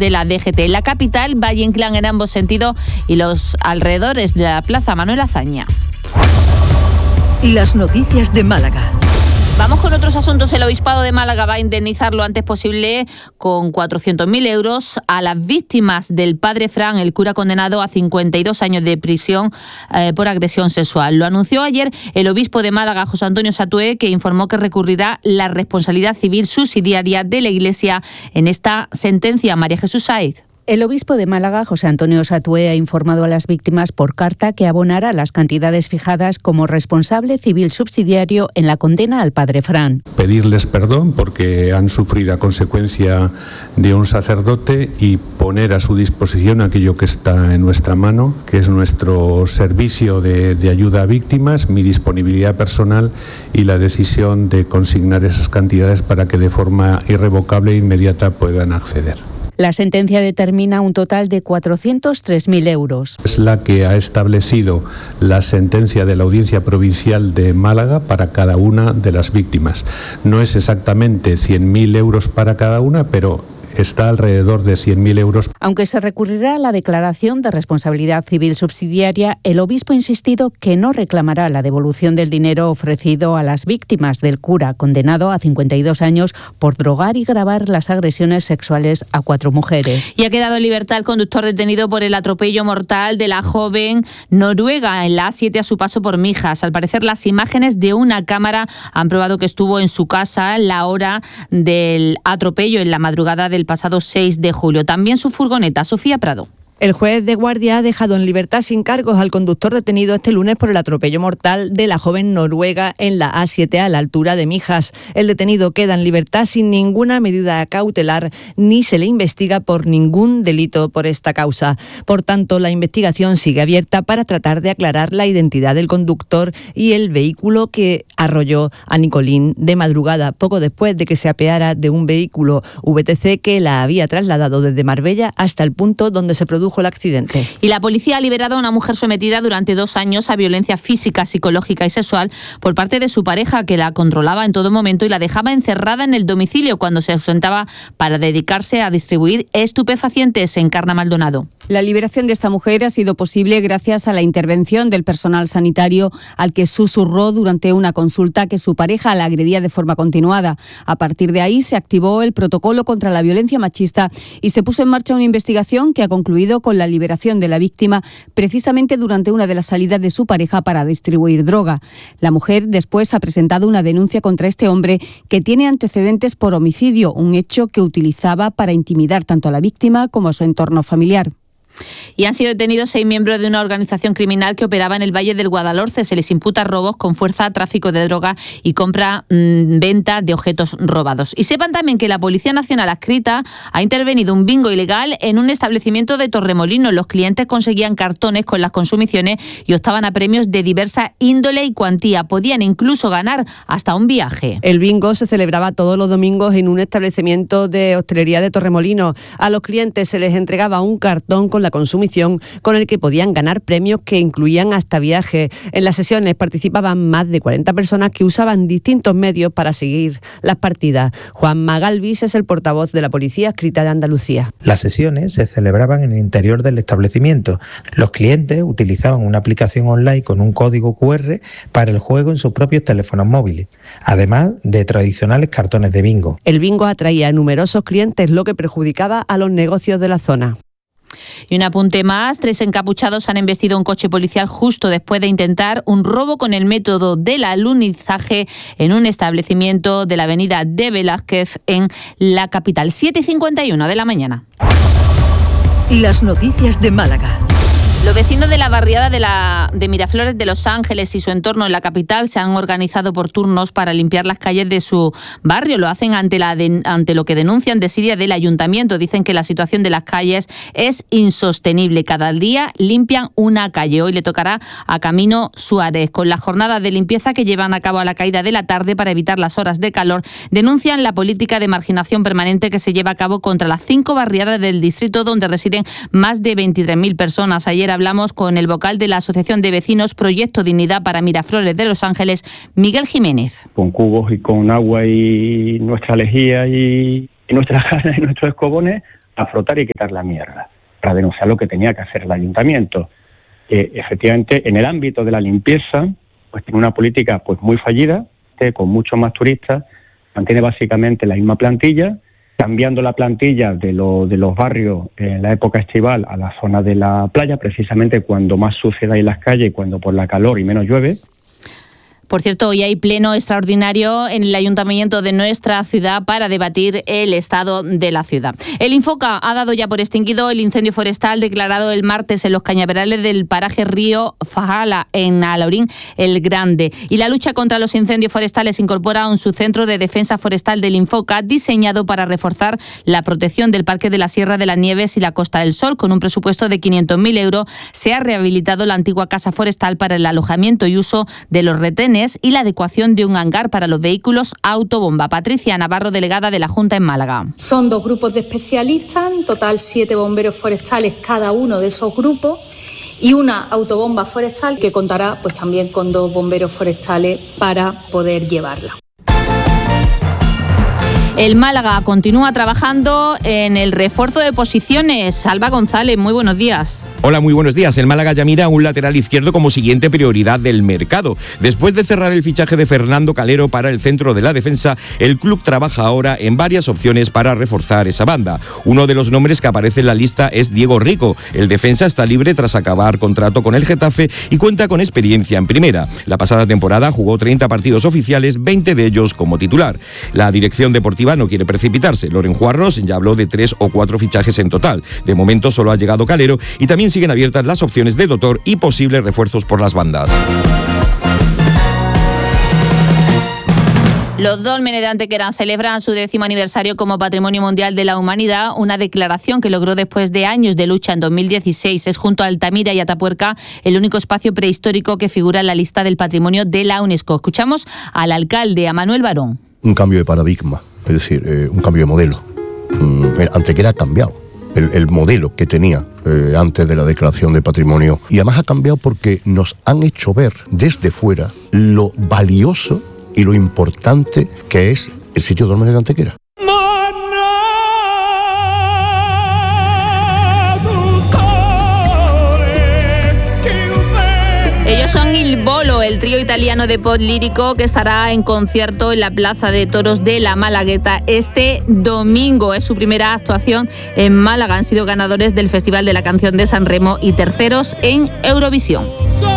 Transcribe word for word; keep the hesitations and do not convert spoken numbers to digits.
de la D G T. En la capital, Valle Inclán en ambos sentidos y los alrededores de la Plaza Manuel Azaña. Las noticias de Málaga. Vamos con otros asuntos. El Obispado de Málaga va a indemnizar lo antes posible con cuatrocientos mil euros a las víctimas del padre Fran, el cura condenado a cincuenta y dos años de prisión eh, por agresión sexual. Lo anunció ayer el obispo de Málaga, José Antonio Satué, que informó que recurrirá la responsabilidad civil subsidiaria de la Iglesia en esta sentencia. María Jesús Sáez. El obispo de Málaga, José Antonio Satué, ha informado a las víctimas por carta que abonará las cantidades fijadas como responsable civil subsidiario en la condena al padre Fran. Pedirles perdón porque han sufrido a consecuencia de un sacerdote y poner a su disposición aquello que está en nuestra mano, que es nuestro servicio de, de ayuda a víctimas, mi disponibilidad personal y la decisión de consignar esas cantidades para que de forma irrevocable e inmediata puedan acceder. La sentencia determina un total de cuatrocientos tres mil euros. Es la que ha establecido la sentencia de la Audiencia Provincial de Málaga para cada una de las víctimas. No es exactamente cien mil euros para cada una, pero está alrededor de cien mil euros. Aunque se recurrirá a la declaración de responsabilidad civil subsidiaria, el obispo ha insistido que no reclamará la devolución del dinero ofrecido a las víctimas del cura condenado a cincuenta y dos años por drogar y grabar las agresiones sexuales a cuatro mujeres. Y ha quedado en libertad el conductor detenido por el atropello mortal de la joven noruega en la A siete a su paso por Mijas. Al parecer, las imágenes de una cámara han probado que estuvo en su casa la hora del atropello en la madrugada del pasado seis de julio. También su furgoneta. Sofía Prado. El juez de guardia ha dejado en libertad sin cargos al conductor detenido este lunes por el atropello mortal de la joven noruega en la A siete a la altura de Mijas. El detenido queda en libertad sin ninguna medida cautelar ni se le investiga por ningún delito por esta causa. Por tanto, la investigación sigue abierta para tratar de aclarar la identidad del conductor y el vehículo que arrolló a Nicolín de madrugada, poco después de que se apeara de un vehículo V T C que la había trasladado desde Marbella hasta el punto donde se produjo el accidente. Y la policía ha liberado a una mujer sometida durante dos años a violencia física, psicológica y sexual por parte de su pareja, que la controlaba en todo momento y la dejaba encerrada en el domicilio cuando se ausentaba para dedicarse a distribuir estupefacientes. Encarna Maldonado. La liberación de esta mujer ha sido posible gracias a la intervención del personal sanitario, al que susurró durante una consulta que su pareja la agredía de forma continuada. A partir de ahí se activó el protocolo contra la violencia machista y se puso en marcha una investigación que ha concluido con la liberación de la víctima precisamente durante una de las salidas de su pareja para distribuir droga. La mujer después ha presentado una denuncia contra este hombre que tiene antecedentes por homicidio, un hecho que utilizaba para intimidar tanto a la víctima como a su entorno familiar. Y han sido detenidos seis miembros de una organización criminal que operaba en el Valle del Guadalhorce. Se les imputa robos con fuerza, tráfico de droga y compra, mmm, venta de objetos robados. Y sepan también que la Policía Nacional adscrita ha intervenido un bingo ilegal en un establecimiento de Torremolinos. Los clientes conseguían cartones con las consumiciones y optaban a premios de diversa índole y cuantía. Podían incluso ganar hasta un viaje. El bingo se celebraba todos los domingos en un establecimiento de hostelería de Torremolinos. A los clientes se les entregaba un cartón con la consumición con el que podían ganar premios que incluían hasta viajes. En las sesiones participaban más de cuarenta personas que usaban distintos medios para seguir las partidas. Juan Magalvis es el portavoz de la Policía Adscrita de Andalucía. Las sesiones se celebraban en el interior del establecimiento. Los clientes utilizaban una aplicación online con un código cu erre para el juego en sus propios teléfonos móviles, además de tradicionales cartones de bingo. El bingo atraía a numerosos clientes, lo que perjudicaba a los negocios de la zona. Y un apunte más, tres encapuchados han embestido un coche policial justo después de intentar un robo con el método del alunizaje en un establecimiento de la avenida de Velázquez en la capital. siete y cincuenta y uno de la mañana. Las noticias de Málaga. Los vecinos de la barriada de, la, de Miraflores de Los Ángeles y su entorno en la capital se han organizado por turnos para limpiar las calles de su barrio. Lo hacen ante, la de, ante lo que denuncian desidia del ayuntamiento. Dicen que la situación de las calles es insostenible. Cada día limpian una calle. Hoy le tocará a Camino Suárez. Con las jornadas de limpieza que llevan a cabo a la caída de la tarde para evitar las horas de calor, denuncian la política de marginación permanente que se lleva a cabo contra las cinco barriadas del distrito donde residen más de veintitrés mil personas. Ayer hablamos con el vocal de la Asociación de Vecinos Proyecto Dignidad para Miraflores de Los Ángeles, Miguel Jiménez. Con cubos y con agua y nuestra lejía y, y nuestras ganas y nuestros escobones a frotar y quitar la mierda, para denunciar lo que tenía que hacer el ayuntamiento. Eh, efectivamente, en el ámbito de la limpieza, pues tiene una política pues muy fallida, eh, con muchos más turistas, mantiene básicamente la misma plantilla, cambiando la plantilla de, lo, de los barrios en la época estival a la zona de la playa, precisamente cuando más suciedad hay en las calles y cuando por la calor y menos llueve. Por cierto, hoy hay pleno extraordinario en el ayuntamiento de nuestra ciudad para debatir el estado de la ciudad. El Infoca ha dado ya por extinguido el incendio forestal declarado el martes en los cañaverales del paraje Río Fajala, en Alaurín el Grande. Y la lucha contra los incendios forestales incorpora un subcentro de defensa forestal del Infoca diseñado para reforzar la protección del Parque de la Sierra de las Nieves y la Costa del Sol. Con un presupuesto de quinientos mil euros se ha rehabilitado la antigua casa forestal para el alojamiento y uso de los retenes y la adecuación de un hangar para los vehículos autobomba. Patricia Navarro, delegada de la Junta en Málaga. Son dos grupos de especialistas, en total siete bomberos forestales cada uno de esos grupos y una autobomba forestal que contará pues también con dos bomberos forestales para poder llevarla. El Málaga continúa trabajando en el refuerzo de posiciones. Salva González, muy buenos días. Hola, muy buenos días. El Málaga ya mira a un lateral izquierdo como siguiente prioridad del mercado. Después de cerrar el fichaje de Fernando Calero para el centro de la defensa, el club trabaja ahora en varias opciones para reforzar esa banda. Uno de los nombres que aparece en la lista es Diego Rico. El defensa está libre tras acabar contrato con el Getafe y cuenta con experiencia en primera. La pasada temporada jugó treinta partidos oficiales, veinte de ellos como titular. La dirección deportiva no quiere precipitarse. Loren Juarros ya habló de tres o cuatro fichajes en total. De momento solo ha llegado Calero y también siguen abiertas las opciones de Dotor y posibles refuerzos por las bandas. Los Dólmenes de Antequera celebran su décimo aniversario como Patrimonio Mundial de la Humanidad, una declaración que logró después de años de lucha en dos mil dieciséis. Es junto a Altamira y Atapuerca el único espacio prehistórico que figura en la lista del Patrimonio de la UNESCO. Escuchamos al alcalde, a Manuel Barón. Un cambio de paradigma, es decir, eh, un cambio de modelo. Mm, Antequera ha cambiado. El, el modelo que tenía eh, antes de la declaración de patrimonio. Y además ha cambiado porque nos han hecho ver desde fuera lo valioso y lo importante que es el sitio Dólmenes de Antequera. Ellos son Il Bolo, el trío italiano de pop lírico que estará en concierto en la Plaza de Toros de la Malagueta este domingo. Es su primera actuación en Málaga. Han sido ganadores del Festival de la Canción de San Remo y terceros en Eurovisión.